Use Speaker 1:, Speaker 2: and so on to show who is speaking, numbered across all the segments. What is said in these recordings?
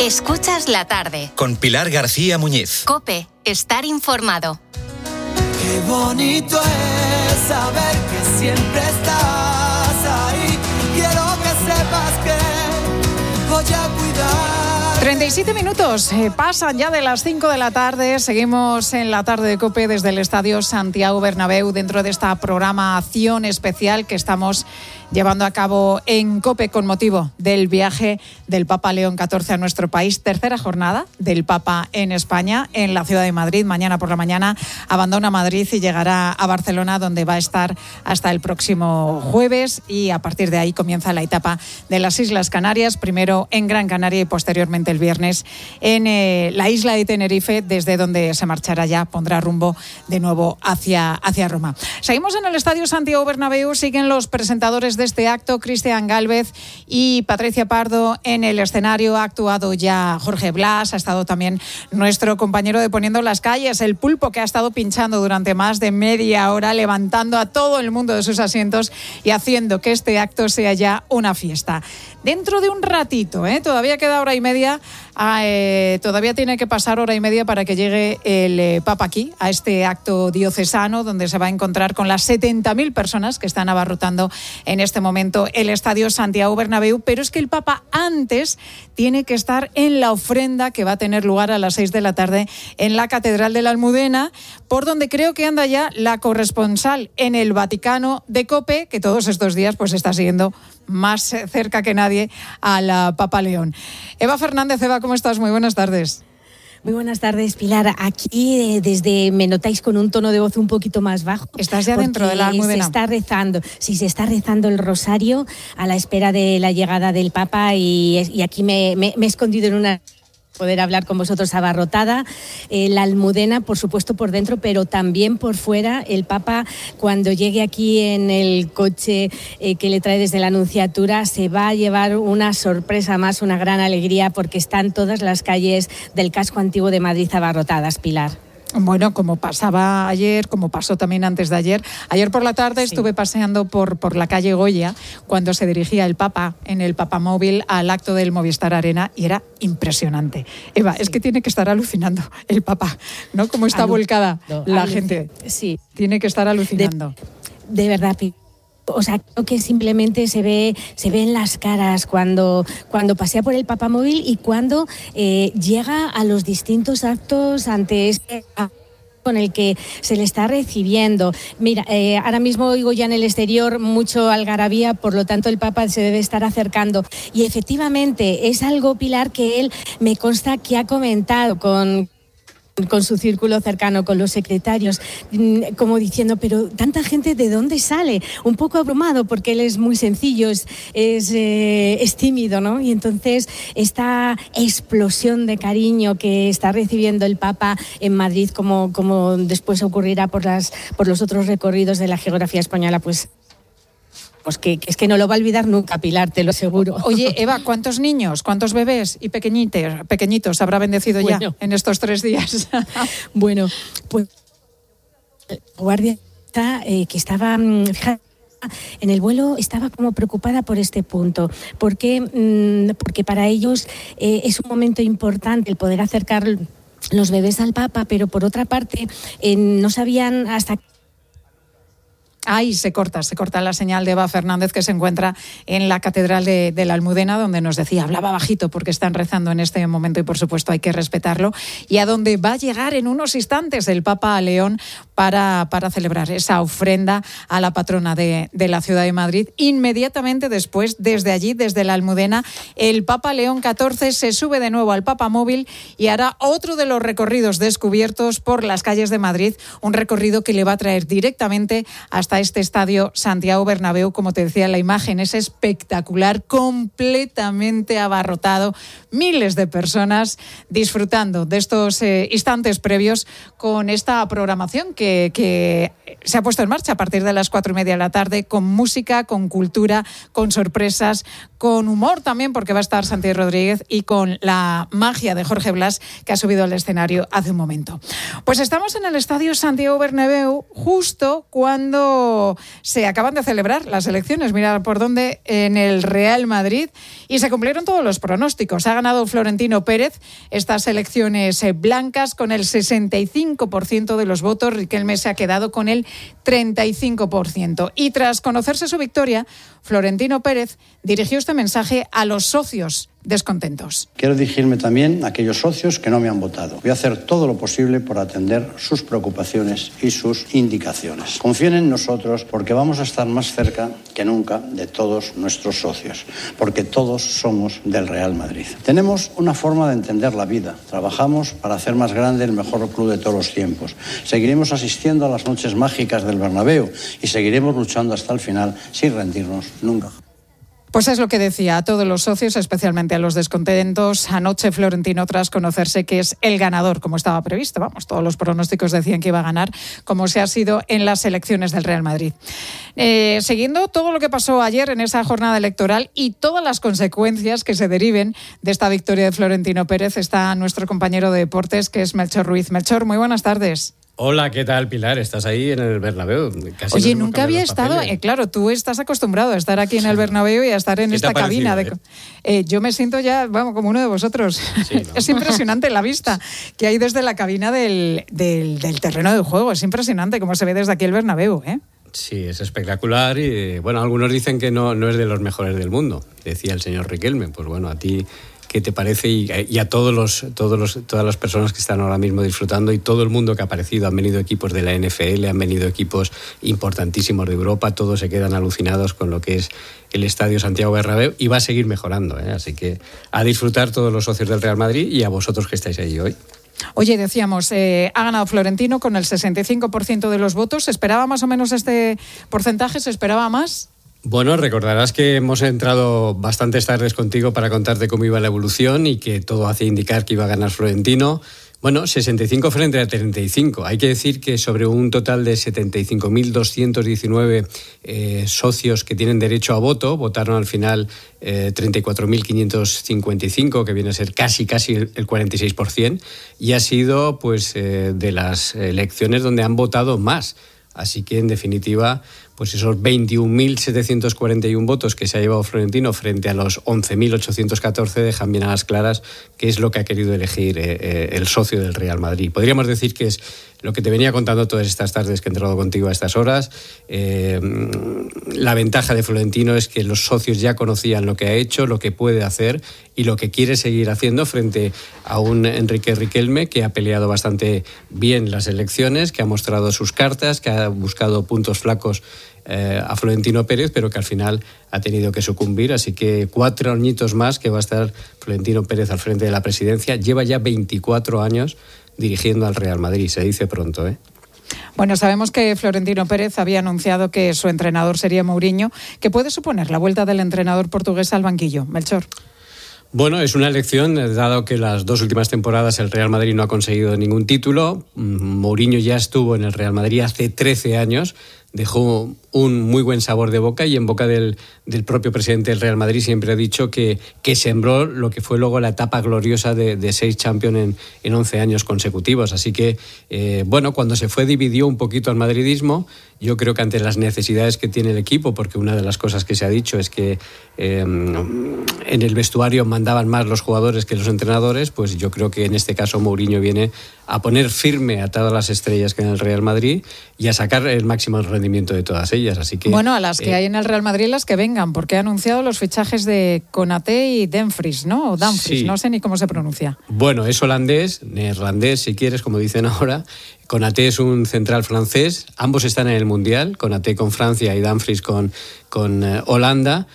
Speaker 1: Escuchas la tarde.
Speaker 2: Con Pilar García Muñiz.
Speaker 1: COPE. Estar informado.
Speaker 3: Qué bonito es saber que siempre estás ahí. Quiero que sepas que voy a cuidar.
Speaker 4: 37 minutos, pasan ya de las 5 de la tarde. Seguimos en la tarde de COPE desde el Estadio Santiago Bernabéu dentro de esta programación especial que estamos llevando a cabo en COPE con motivo del viaje del Papa León XIV a nuestro país. Tercera jornada del Papa en España, en la ciudad de Madrid. Mañana por la mañana abandona Madrid y llegará a Barcelona, donde va a estar hasta el próximo jueves, y a partir de ahí comienza la etapa de las Islas Canarias, primero en Gran Canaria y posteriormente el viernes en la isla de Tenerife, desde donde se marchará ya, pondrá rumbo de nuevo hacia Roma. Seguimos en el Estadio Santiago Bernabéu, siguen los presentadores de este acto, Cristian Gálvez y Patricia Pardo en el escenario. Ha actuado ya Jorge Blas, ha estado también nuestro compañero de Poniendo las Calles, el Pulpo, que ha estado pinchando durante más de media hora, levantando a todo el mundo de sus asientos y haciendo que este acto sea ya una fiesta. Dentro de un ratito, todavía queda hora y media, todavía tiene que pasar hora y media para que llegue el Papa aquí, a este acto diocesano, donde se va a encontrar con las 70.000 personas que están abarrotando en este momento el Estadio Santiago Bernabéu. Pero es que el Papa antes tiene que estar en la ofrenda que va a tener lugar a las 6 de la tarde en la Catedral de la Almudena, por donde creo que anda ya la corresponsal en el Vaticano de COPE, que todos estos días pues está siguiendo más cerca que nadie al Papa León. Eva Fernández. Eva, ¿cómo estás? Muy buenas tardes.
Speaker 5: Muy buenas tardes, Pilar. Aquí desde me notáis con un tono de voz un poquito más bajo.
Speaker 4: ¿Estás ya dentro de la Almudena?
Speaker 5: Se está rezando el rosario a la espera de la llegada del Papa, y aquí me he escondido en una... poder hablar con vosotros abarrotada. La Almudena, por supuesto, por dentro, pero también por fuera. El Papa, cuando llegue aquí en el coche que le trae desde la Nunciatura, se va a llevar una sorpresa más, una gran alegría, porque están todas las calles del casco antiguo de Madrid abarrotadas, Pilar.
Speaker 4: Bueno, como pasaba ayer, como pasó también antes de ayer. Ayer por la tarde estuve paseando por la calle Goya cuando se dirigía el Papa en el Papamóvil al acto del Movistar Arena, y era impresionante. Eva, es que tiene que estar alucinando el Papa, ¿no? Cómo está volcada la gente.
Speaker 5: Sí.
Speaker 4: Tiene que estar alucinando.
Speaker 5: De verdad, o sea, creo que simplemente se ve en las caras cuando pasea por el Papamóvil y cuando llega a los distintos actos ante este con el que se le está recibiendo. Mira, ahora mismo oigo ya en el exterior mucho algarabía, por lo tanto el Papa se debe estar acercando. Y efectivamente es algo, Pilar, que él me consta que ha comentado con su círculo cercano, con los secretarios, como diciendo, pero tanta gente, ¿de dónde sale? Un poco abrumado, porque él es muy sencillo, es tímido, ¿no? Y entonces esta explosión de cariño que está recibiendo el Papa en Madrid, como después ocurrirá por los otros recorridos de la geografía española, pues que es que no lo va a olvidar nunca, Pilar, te lo aseguro.
Speaker 4: Oye, Eva, ¿cuántos niños, cuántos bebés y pequeñitos habrá bendecido ya en estos 3 días?
Speaker 5: Bueno, pues la guardia que estaba... fíjate, en el vuelo estaba como preocupada por este punto, porque para ellos es un momento importante el poder acercar los bebés al Papa, pero por otra parte no sabían hasta...
Speaker 4: Ahí se corta la señal de Eva Fernández, que se encuentra en la Catedral de la Almudena, donde nos decía, hablaba bajito porque están rezando en este momento y por supuesto hay que respetarlo, y a donde va a llegar en unos instantes el Papa León para celebrar esa ofrenda a la patrona de la ciudad de Madrid. Inmediatamente después, desde allí, desde la Almudena, el Papa León XIV se sube de nuevo al Papamóvil y hará otro de los recorridos descubiertos por las calles de Madrid, un recorrido que le va a traer directamente hasta este Estadio Santiago Bernabéu. Como te decía, la imagen es espectacular, completamente abarrotado, miles de personas disfrutando de estos instantes previos con esta programación que se ha puesto en marcha a partir de las 4:30 de la tarde, con música, con cultura, con sorpresas, con humor también, porque va a estar Santi Rodríguez, y con la magia de Jorge Blas, que ha subido al escenario hace un momento. Pues estamos en el Estadio Santiago Bernabéu justo cuando hecho, se acaban de celebrar las elecciones, mirad por dónde, en el Real Madrid, y se cumplieron todos los pronósticos. Ha ganado Florentino Pérez estas elecciones blancas con el 65% de los votos. Riquelme se ha quedado con el 35%. Y tras conocerse su victoria, Florentino Pérez dirigió este mensaje a los socios descontentos.
Speaker 6: Quiero dirigirme también a aquellos socios que no me han votado. Voy a hacer todo lo posible por atender sus preocupaciones y sus indicaciones. Confíen en nosotros porque vamos a estar más cerca que nunca de todos nuestros socios, porque todos somos del Real Madrid. Tenemos una forma de entender la vida. Trabajamos para hacer más grande el mejor club de todos los tiempos. Seguiremos asistiendo a las noches mágicas del Bernabéu y seguiremos luchando hasta el final sin rendirnos nunca.
Speaker 4: Pues es lo que decía a todos los socios, especialmente a los descontentos. Anoche Florentino, tras conocerse que es el ganador, como estaba previsto, vamos, todos los pronósticos decían que iba a ganar, como se ha sido en las elecciones del Real Madrid. Siguiendo todo lo que pasó ayer en esa jornada electoral y todas las consecuencias que se deriven de esta victoria de Florentino Pérez, está nuestro compañero de deportes, que es Melchor Ruiz. Melchor, muy buenas tardes.
Speaker 7: Hola, ¿qué tal, Pilar? ¿Estás ahí en el Bernabéu? Casi
Speaker 4: Oye, nunca había estado... claro, tú estás acostumbrado a estar aquí en el Bernabéu y a estar en esta cabina. Yo me siento ya, vamos, como uno de vosotros. Sí, ¿no? Es impresionante la vista que hay desde la cabina del terreno de juego. Es impresionante cómo se ve desde aquí el Bernabéu, ¿eh?
Speaker 7: Sí, es espectacular y, bueno, algunos dicen que no es de los mejores del mundo, decía el señor Riquelme. Pues bueno, a ti... ¿Qué te parece? Y a todas las personas que están ahora mismo disfrutando y todo el mundo que ha aparecido. Han venido equipos de la NFL, han venido equipos importantísimos de Europa, todos se quedan alucinados con lo que es el Estadio Santiago Bernabéu y va a seguir mejorando, ¿eh? Así que a disfrutar todos los socios del Real Madrid y a vosotros que estáis ahí hoy.
Speaker 4: Oye, decíamos, ha ganado Florentino con el 65% de los votos. ¿Se esperaba más o menos este porcentaje? ¿Se esperaba más?
Speaker 7: Bueno, recordarás que hemos entrado bastantes tardes contigo para contarte cómo iba la evolución y que todo hacía indicar que iba a ganar Florentino. Bueno, 65 frente a 35. Hay que decir que sobre un total de 75.219 socios que tienen derecho a voto, votaron al final 34.555, que viene a ser casi el 46%, y ha sido pues de las elecciones donde han votado más. Así que, en definitiva, pues esos 21.741 votos que se ha llevado Florentino frente a los 11.814 dejan bien a las claras qué es lo que ha querido elegir el socio del Real Madrid. Podríamos decir que es lo que te venía contando todas estas tardes que he entrado contigo a estas horas. La ventaja de Florentino es que los socios ya conocían lo que ha hecho, lo que puede hacer y lo que quiere seguir haciendo frente a un Enrique Riquelme que ha peleado bastante bien las elecciones, que ha mostrado sus cartas, que ha buscado puntos flacos a Florentino Pérez, pero que al final ha tenido que sucumbir. Así que 4 añitos más que va a estar Florentino Pérez al frente de la presidencia. Lleva ya 24 años dirigiendo al Real Madrid, se dice pronto, ¿eh?
Speaker 4: Bueno, sabemos que Florentino Pérez había anunciado que su entrenador sería Mourinho. ¿Qué puede suponer la vuelta del entrenador portugués al banquillo, Melchor?
Speaker 7: Bueno, es una elección, dado que las 2 últimas temporadas el Real Madrid no ha conseguido ningún título. Mourinho ya estuvo en el Real Madrid hace 13 años, dejó un muy buen sabor de boca y en boca del propio presidente del Real Madrid siempre ha dicho que sembró lo que fue luego la etapa gloriosa de 6 Champions en 11 años consecutivos. Así que, bueno, cuando se fue dividió un poquito al madridismo. Yo creo que ante las necesidades que tiene el equipo, porque una de las cosas que se ha dicho es que en el vestuario mandaban más los jugadores que los entrenadores, pues yo creo que en este caso Mourinho viene a poner firme a todas las estrellas que hay en el Real Madrid y a sacar el máximo rendimiento de todas ellas. Así que,
Speaker 4: bueno, a las que hay en el Real Madrid, las que vengan, porque ha anunciado los fichajes de Konaté y Dumfries, ¿no? O Dumfries, sí. No sé ni cómo se pronuncia.
Speaker 7: Bueno, es holandés, neerlandés, si quieres, como dicen ahora. Konaté es un central francés, ambos están en el Mundial, Konaté con Francia y Dumfries con Holanda,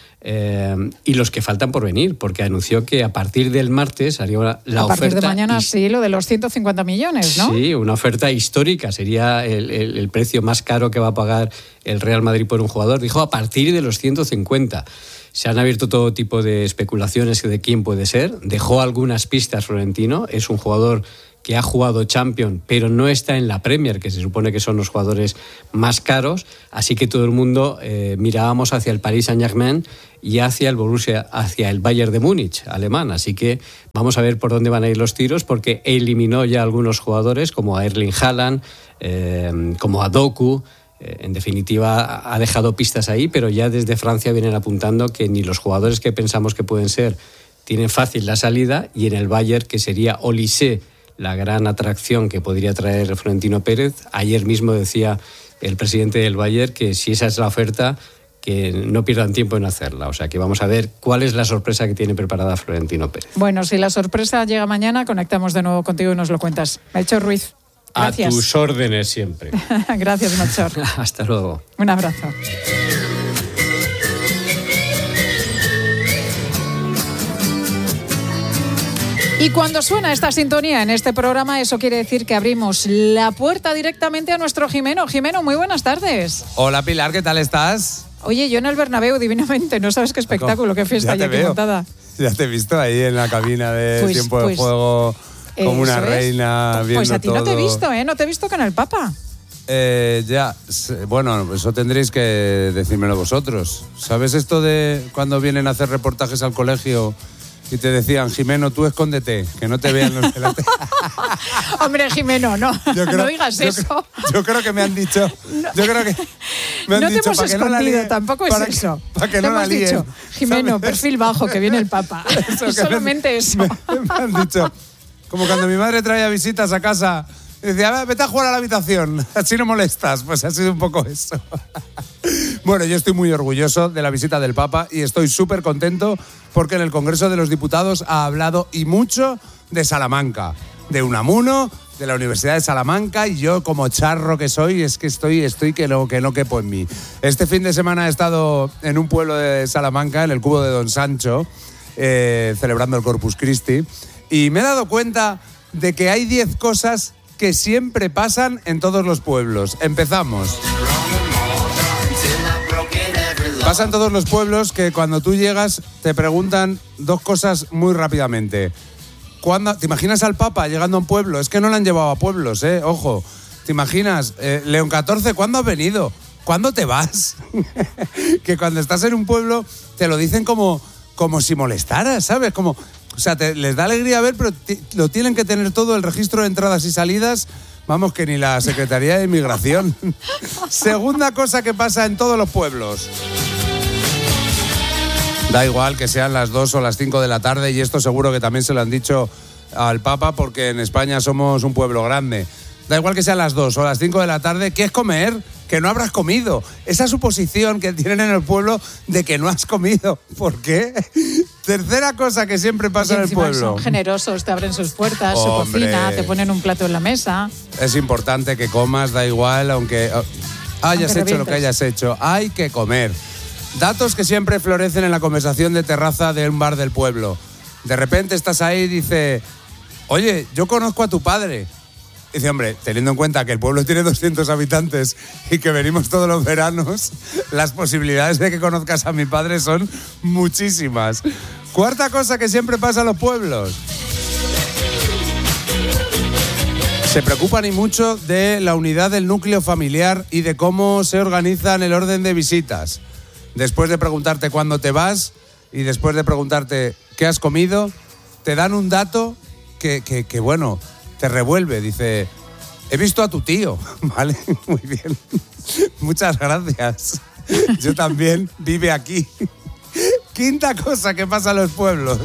Speaker 7: y los que faltan por venir, porque anunció que a partir del martes haría la oferta...
Speaker 4: A partir de mañana, sí, lo de los 150 millones, ¿no?
Speaker 7: Sí, una oferta histórica, sería el precio más caro que va a pagar el Real Madrid por un jugador. Dijo a partir de los 150. Se han abierto todo tipo de especulaciones de quién puede ser. Dejó algunas pistas Florentino, es un jugador que ha jugado Champions, pero no está en la Premier, que se supone que son los jugadores más caros, así que todo el mundo mirábamos hacia el Paris Saint-Germain y hacia el Borussia, hacia el Bayern de Múnich, alemán, así que vamos a ver por dónde van a ir los tiros, porque eliminó ya algunos jugadores, como a Erling Haaland, como a Doku, En definitiva, ha dejado pistas ahí, pero ya desde Francia vienen apuntando que ni los jugadores que pensamos que pueden ser tienen fácil la salida, y en el Bayern, que sería Olise la gran atracción que podría traer Florentino Pérez, ayer mismo decía el presidente del Bayern que si esa es la oferta, que no pierdan tiempo en hacerla. O sea que vamos a ver cuál es la sorpresa que tiene preparada Florentino Pérez.
Speaker 4: Bueno, si la sorpresa llega mañana, conectamos de nuevo contigo y nos lo cuentas. Melchor Ruiz, gracias.
Speaker 7: A tus órdenes siempre.
Speaker 4: Gracias, Melchor.
Speaker 7: Hasta luego.
Speaker 4: Un abrazo. Y cuando suena esta sintonía en este programa, eso quiere decir que abrimos la puerta directamente a nuestro Jimeno. Jimeno, muy buenas tardes.
Speaker 8: Hola Pilar, ¿qué tal estás?
Speaker 4: Oye, yo en el Bernabéu divinamente, no sabes qué espectáculo, qué fiesta hay aquí montada.
Speaker 8: Ya te he visto ahí en la cabina de tiempo de juego como una reina viendo todo.
Speaker 4: Pues a ti no te he visto, ¿eh? No te he visto con el Papa.
Speaker 8: Ya, bueno, eso tendréis que decírmelo vosotros. ¿Sabes esto de cuando vienen a hacer reportajes al colegio y te decían, Jimeno, tú escóndete, que no te vean los delantes?
Speaker 4: Hombre, Jimeno, no digas eso.
Speaker 8: Yo creo que me han dicho. Yo creo que me han
Speaker 4: no
Speaker 8: dicho,
Speaker 4: te hemos escondido, tampoco es eso.
Speaker 8: Para que
Speaker 4: te
Speaker 8: no la
Speaker 4: hemos
Speaker 8: líen,
Speaker 4: dicho, Jimeno,
Speaker 8: ¿sabes?
Speaker 4: perfil bajo, que viene el Papa. Solamente eso.
Speaker 8: Me han dicho, como cuando mi madre traía visitas a casa, decía, vete a jugar a la habitación, así no molestas. Pues ha sido un poco eso. Bueno, yo estoy muy orgulloso de la visita del Papa y estoy súper contento porque en el Congreso de los Diputados ha hablado y mucho de Salamanca, de Unamuno, de la Universidad de Salamanca, y yo, como charro que soy, es que estoy que no quepo en mí. Este fin de semana he estado en un pueblo de Salamanca, en el Cubo de Don Sancho, celebrando el Corpus Christi, y me he dado cuenta de que hay 10 cosas que siempre pasan en todos los pueblos. Empezamos. Pasa en todos los pueblos que cuando tú llegas te preguntan 2 cosas muy rápidamente. ¿Te imaginas al Papa llegando a un pueblo? Es que no lo han llevado a pueblos, ojo. ¿Te imaginas? León XIV, ¿cuándo has venido? ¿Cuándo te vas? Que cuando estás en un pueblo te lo dicen como si molestaras, ¿sabes? O sea, les da alegría ver, pero lo tienen que tener todo, el registro de entradas y salidas. Vamos, que ni la Secretaría de Inmigración. Segunda cosa que pasa en todos los pueblos. Da igual que sean las 2 o las 5 de la tarde, y esto seguro que también se lo han dicho al Papa, porque en España somos un pueblo grande. Da igual que sean las 2 o las 5 de la tarde, ¿qué es comer? Que no habrás comido. Esa suposición que tienen en el pueblo de que no has comido. ¿Por qué? Tercera cosa que siempre pasa en el pueblo.
Speaker 4: Son generosos, te abren sus puertas, su cocina, te ponen un plato en la mesa.
Speaker 8: Es importante que comas, da igual, aunque hayas hecho lo que hayas hecho. Hay que comer. Datos que siempre florecen en la conversación de terraza de un bar del pueblo. De repente estás ahí y dice, oye, yo conozco a tu padre. Dice, hombre, teniendo en cuenta que el pueblo tiene 200 habitantes y que venimos todos los veranos, las posibilidades de que conozcas a mi padre son muchísimas. Cuarta cosa que siempre pasa en los pueblos. Se preocupan y mucho de la unidad del núcleo familiar y de cómo se organiza en el orden de visitas. Después de preguntarte cuándo te vas y después de preguntarte qué has comido, te dan un dato que bueno, te revuelve. Dice, he visto a tu tío. Vale, muy bien. Muchas gracias. Yo también, vive aquí. Quinta cosa que pasa en los pueblos.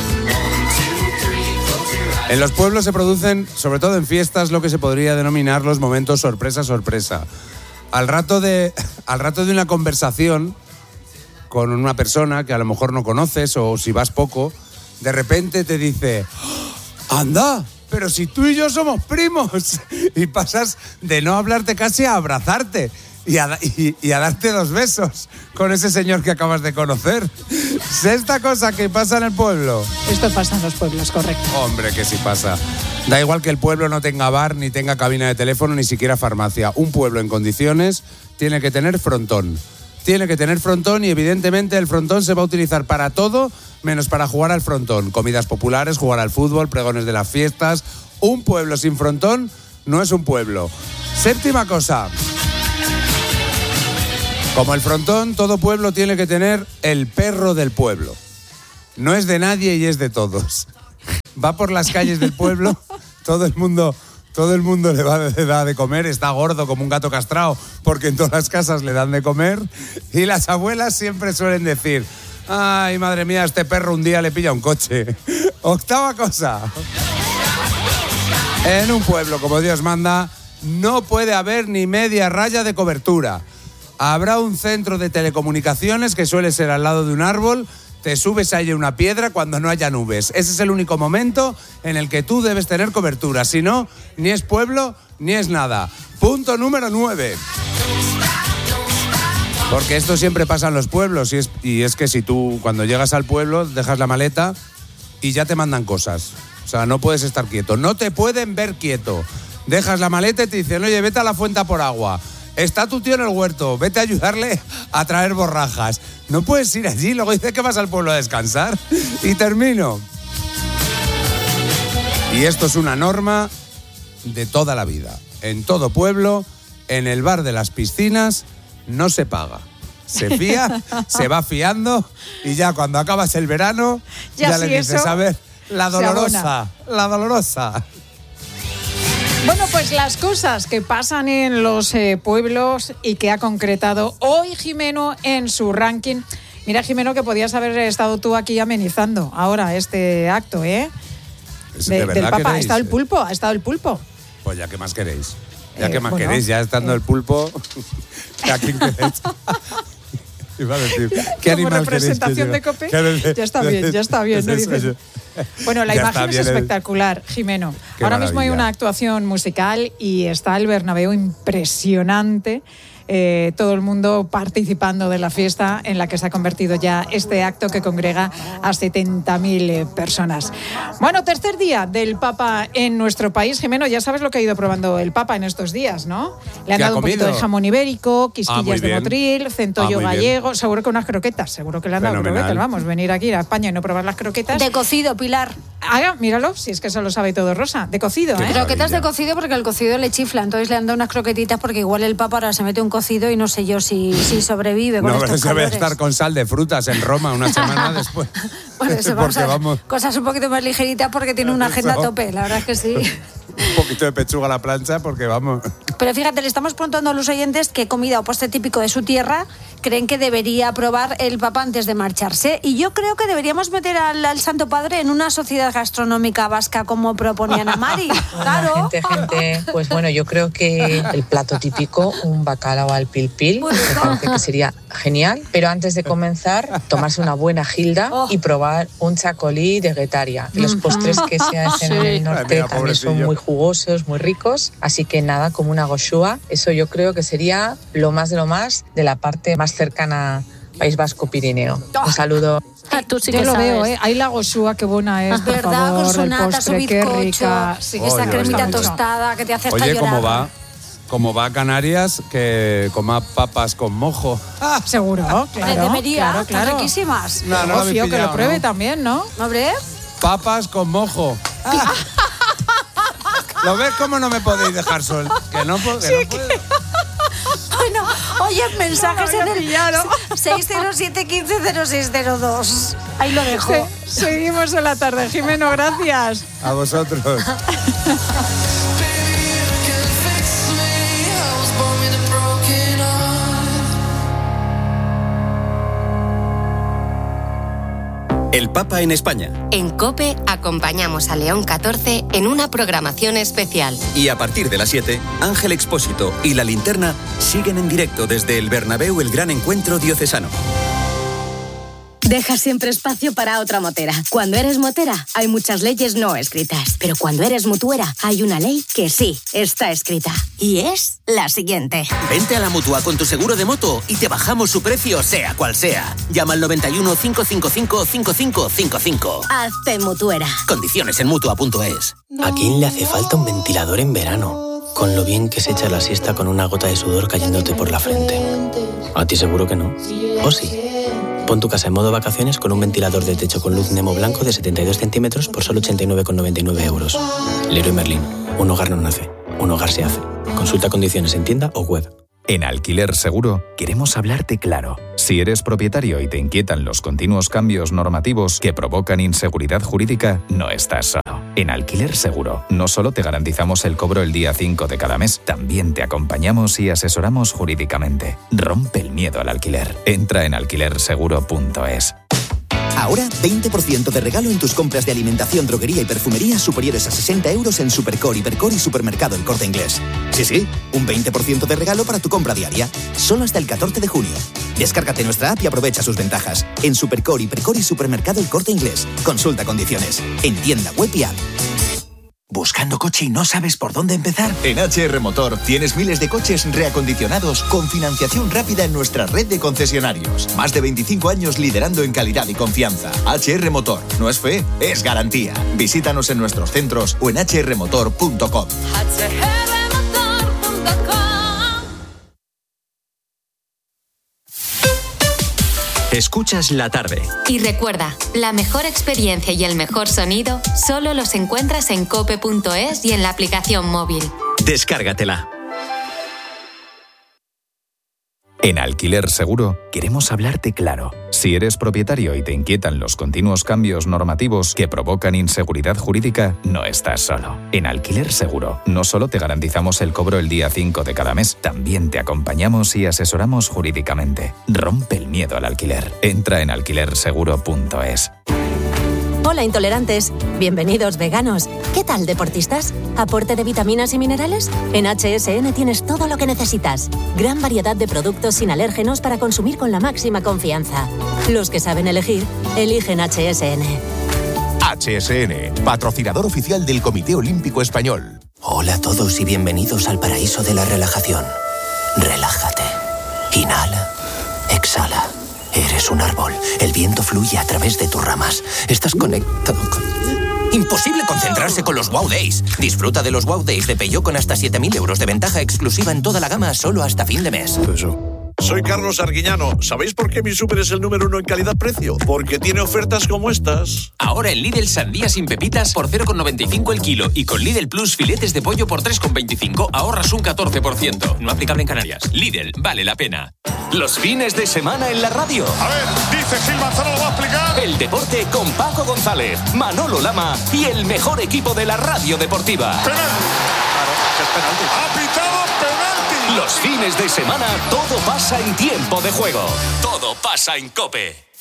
Speaker 8: En los pueblos se producen, sobre todo en fiestas, lo que se podría denominar los momentos sorpresa, sorpresa. Al rato de una conversación con una persona que a lo mejor no conoces, o si vas poco, de repente te dice, ¡anda! Pero si tú y yo somos primos. Y pasas de no hablarte casi a abrazarte y a darte 2 besos con ese señor que acabas de conocer. Sexta cosa que pasa en el pueblo.
Speaker 4: Esto pasa en los pueblos, correcto.
Speaker 8: Hombre, que sí pasa. Da igual que el pueblo no tenga bar, ni tenga cabina de teléfono, ni siquiera farmacia. Un pueblo en condiciones tiene que tener frontón. Tiene que tener frontón, y evidentemente el frontón se va a utilizar para todo menos para jugar al frontón. Comidas populares, jugar al fútbol, pregones de las fiestas. Un pueblo sin frontón no es un pueblo. Séptima cosa. Como el frontón, todo pueblo tiene que tener el perro del pueblo. No es de nadie y es de todos. Va por las calles del pueblo, todo el mundo Todo el mundo le da de comer, está gordo como un gato castrado, porque en todas las casas le dan de comer. Y las abuelas siempre suelen decir: ay, madre mía, este perro un día le pilla un coche. Octava cosa. En un pueblo como Dios manda, no puede haber ni media raya de cobertura. Habrá un centro de telecomunicaciones que suele ser al lado de un árbol. Te subes ahí a una piedra cuando no haya nubes. Ese es el único momento en el que tú debes tener cobertura. Si no, ni es pueblo, ni es nada. Punto número 9. Porque esto siempre pasa en los pueblos. Y es que si tú, cuando llegas al pueblo, dejas la maleta y ya te mandan cosas. O sea, no puedes estar quieto. No te pueden ver quieto. Dejas la maleta y te dicen: oye, vete a la fuente por agua. Está tu tío en el huerto, vete a ayudarle a traer borrajas. No puedes ir allí, luego dice que vas al pueblo a descansar. Y termino. Y esto es una norma de toda la vida. En todo pueblo, en el bar de las piscinas, no se paga. Se fía, se va fiando y ya cuando acabas el verano, ya le dices: a ver, la dolorosa.
Speaker 4: Bueno, pues las cosas que pasan en los pueblos y que ha concretado hoy Jimeno en su ranking. Mira, Jimeno, que podías haber estado tú aquí amenizando ahora este acto, ¿eh?
Speaker 8: ¿De
Speaker 4: del Papa.
Speaker 8: queréis?
Speaker 4: Ha estado el pulpo.
Speaker 8: Pues ya, ¿qué más queréis? Queréis, ya estando el pulpo, ¿a quién queréis? Iba a decir, ¿qué animal
Speaker 4: representación de COPE? Ya está bien. ¿No dices? Bueno, la imagen es espectacular, Jimeno. Ahora mismo hay una actuación musical y está el Bernabéu impresionante. Todo el mundo participando de la fiesta en la que se ha convertido ya este acto que congrega a 70.000 personas. Bueno, tercer día del Papa en nuestro país. Jimeno, ya sabes lo que ha ido probando el Papa en estos días, ¿no? Le han dado un poquito de jamón ibérico, quisquillas de motril, centollo gallego, seguro que unas croquetas, seguro que le han dado croquetas. Vamos, venir aquí a España y no probar las croquetas.
Speaker 9: De cocido, Pilar.
Speaker 4: Ah, míralo, si es que eso lo sabe todo Rosa. De cocido, ¿eh?
Speaker 9: Croquetas de cocido porque el cocido le chifla, entonces le han dado unas croquetitas porque igual el Papa ahora se mete un cocido y no sé yo si sobrevive con estos calores.
Speaker 8: No, pero se va a estar con sal de frutas en Roma una semana después.
Speaker 9: Bueno, eso vamos. Cosas un poquito más ligeritas porque tiene una agenda a tope, la verdad es que sí.
Speaker 8: Un poquito de pechuga a la plancha porque vamos.
Speaker 9: Pero fíjate, le estamos preguntando a los oyentes qué comida o postre típico de su tierra creen que debería probar el Papa antes de marcharse. Y yo creo que deberíamos meter al Santo Padre en una sociedad gastronómica vasca como proponían a Mari. Claro.
Speaker 10: Gente, pues bueno, yo creo que el plato típico, un bacalao al pil-pil, me parece que sería genial. Pero antes de comenzar, tomarse una buena gilda y probar un chacolí de Guetaria. Los postres que se hacen en el norte también son muy jugosos, muy ricos. Así que nada, como una goxúa, eso yo creo que sería lo más de la parte más cercana País Vasco Pirineo. Un saludo.
Speaker 9: Tú sí
Speaker 4: yo
Speaker 9: que
Speaker 4: lo
Speaker 9: sabes.
Speaker 4: veo, ¿eh? Ahí la goxúa, qué buena es, por
Speaker 9: ¿verdad?
Speaker 4: favor,
Speaker 9: Con su
Speaker 4: el
Speaker 9: nata,
Speaker 4: postre,
Speaker 9: su
Speaker 4: qué
Speaker 9: bizcocho,
Speaker 4: rica.
Speaker 9: sí, esa cremita tostada que te hace hasta llorar.
Speaker 8: Oye, ¿cómo va a Canarias que coma papas con mojo?
Speaker 4: Seguro, claro.
Speaker 9: Debería,
Speaker 4: claro.
Speaker 9: están riquísimas.
Speaker 8: No lo habéis
Speaker 4: que lo
Speaker 8: pillado,
Speaker 4: pruebe
Speaker 8: ¿no?
Speaker 4: también, ¿no?
Speaker 9: ¿No ves?
Speaker 8: Papas con mojo. ¿Lo ves cómo no me podéis dejar sol? Que no puedo.
Speaker 9: Bueno, oye, mensajes en el 607 15 0602. Ahí lo dejo.
Speaker 4: Seguimos en la tarde, Jimeno, gracias.
Speaker 8: A vosotros.
Speaker 2: El Papa en España.
Speaker 1: En COPE acompañamos a León XIV en una programación especial.
Speaker 2: Y a partir de las 7, Ángel Expósito y La Linterna siguen en directo desde el Bernabéu el gran encuentro diocesano.
Speaker 11: Deja siempre espacio para otra motera. Cuando eres motera, hay muchas leyes no escritas. Pero cuando eres mutuera, hay una ley que sí está escrita. Y es la siguiente.
Speaker 12: Vente a la Mutua con tu seguro de moto y te bajamos su precio, sea cual sea. Llama al 91 555 5555.
Speaker 11: Hazte mutuera.
Speaker 12: Condiciones en Mutua.es.
Speaker 13: ¿A quién le hace falta un ventilador en verano? Con lo bien que se echa la siesta con una gota de sudor cayéndote por la frente. A ti seguro que no. ¿O sí? Pon tu casa en modo vacaciones con un ventilador de techo con luz Nemo blanco de 72 centímetros por solo 89,99 euros. Leroy Merlin. Un hogar no nace. Un hogar se hace. Consulta condiciones en tienda o web.
Speaker 14: En Alquiler Seguro queremos hablarte claro. Si eres propietario y te inquietan los continuos cambios normativos que provocan inseguridad jurídica, no estás solo. En Alquiler Seguro, no solo te garantizamos el cobro el día 5 de cada mes, también te acompañamos y asesoramos jurídicamente. Rompe el miedo al alquiler. Entra en alquilerseguro.es.
Speaker 15: Ahora, 20% de regalo en tus compras de alimentación, droguería y perfumería superiores a 60 euros en Supercore, Hipercore y Supermercado El Corte Inglés. Sí, un 20% de regalo para tu compra diaria. Solo hasta el 14 de junio. Descárgate nuestra app y aprovecha sus ventajas. En Supercore, Hipercore y Supermercado El Corte Inglés. Consulta condiciones. En tienda web y app.
Speaker 16: ¿Buscando coche y no sabes por dónde empezar? En HR Motor tienes miles de coches reacondicionados con financiación rápida en nuestra red de concesionarios. Más de 25 años liderando en calidad y confianza. HR Motor. No es fe, es garantía. Visítanos en nuestros centros o en hrmotor.com.
Speaker 17: Escuchas La Tarde.
Speaker 1: Y recuerda, la mejor experiencia y el mejor sonido solo los encuentras en cope.es y en la aplicación móvil.
Speaker 17: Descárgatela.
Speaker 14: En Alquiler Seguro queremos hablarte claro. Si eres propietario y te inquietan los continuos cambios normativos que provocan inseguridad jurídica, no estás solo. En Alquiler Seguro no solo te garantizamos el cobro el día 5 de cada mes, también te acompañamos y asesoramos jurídicamente. Rompe el miedo al alquiler. Entra en alquilerseguro.es.
Speaker 18: Hola intolerantes, bienvenidos veganos. ¿Qué tal deportistas? ¿Aporte de vitaminas y minerales? En HSN tienes todo lo que necesitas. Gran variedad de productos sin alérgenos para consumir con la máxima confianza. Los que saben elegir, eligen HSN.
Speaker 19: HSN, patrocinador oficial del Comité Olímpico Español.
Speaker 20: Hola a todos y bienvenidos al paraíso de la relajación. Relájate. Inhala. Exhala. Eres un árbol. El viento fluye a través de tus ramas. Estás conectado con...
Speaker 12: Imposible concentrarse con los Wow Days. Disfruta de los Wow Days de Peugeot con hasta 7.000 euros de ventaja exclusiva en toda la gama solo hasta fin de mes.
Speaker 21: Soy Carlos Arguiñano. ¿Sabéis por qué mi súper es el número 1 en calidad-precio? Porque tiene ofertas como estas.
Speaker 22: Ahora en Lidl sandía sin pepitas por 0,95 el kilo y con Lidl Plus filetes de pollo por 3,25 ahorras un 14%. No aplicable en Canarias. Lidl, vale la pena.
Speaker 17: Los fines de semana en la radio.
Speaker 23: A ver, dice Gil Manzano, ¿lo va a explicar?
Speaker 17: El deporte con Paco González, Manolo Lama y el mejor equipo de la radio deportiva.
Speaker 23: ¡Penalti! Claro, es penalti. ¡Ha pitado penalti!
Speaker 17: Los fines de semana todo pasa en tiempo de juego. Todo pasa en COPE.